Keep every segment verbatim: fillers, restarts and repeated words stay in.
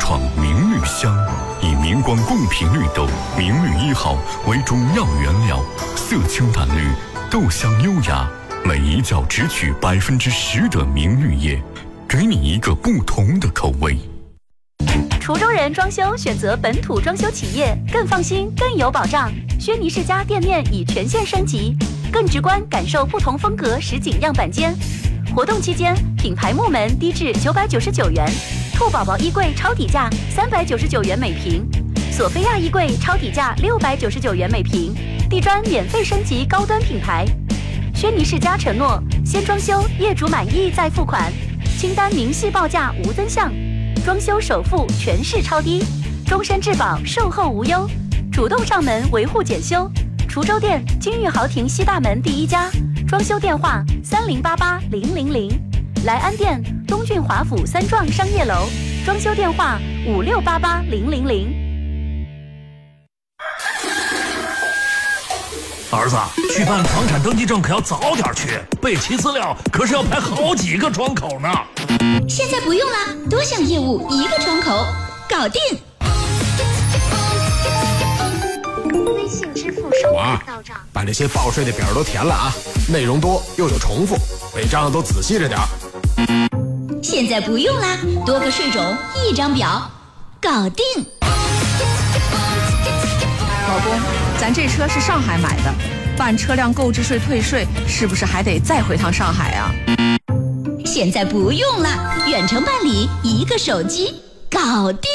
创明绿香，以明光贡品绿豆明绿一号为主要原料，色清淡绿，豆香优雅，每一角只取百分之十的明绿叶，给你一个不同的口味。 滁州人装修选择本土装修企业，更放心，更有保障。轩尼诗家店面已全线升级，更直观感受不同风格实景样板间。活动期间，品牌木门低至九百九十九元，兔宝宝衣柜超底价三百九十九元每平，索菲亚衣柜超底价六百九十九元每平，地砖免费升级高端品牌。轩尼诗家承诺，先装修，业主满意再付款，清单明细报价无增项，装修首付全市超低，终身质保，售后无忧，主动上门维护检修。滁州店金玉豪庭西大门第一家，装修电话三零八八零零零。莱安店东郡华府三幢商业楼，装修电话五六八八零零零。 儿子，去办房产登记证可要早点去，备齐资料可是要排好几个窗口呢。 现在不用了，多项业务一个窗口，搞定。 微信支付收款到账， 把这些报税的表都填了啊，内容多又有重复，违章都仔细着点。 现在不用啦，多个税种一张表，搞定。 老公，咱这车是上海买的，办车辆购置税退税是不是还得再回趟上海啊？ 现在不用了，远程办理，一个手机，搞定。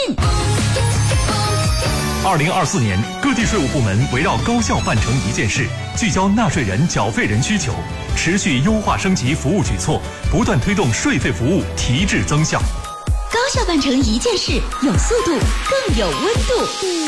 二零二四年，各地税务部门围绕高效办成一件事，聚焦纳税人、缴费人需求，持续优化升级服务举措，不断推动税费服务提质增效。 高效办成一件事，有速度，更有温度。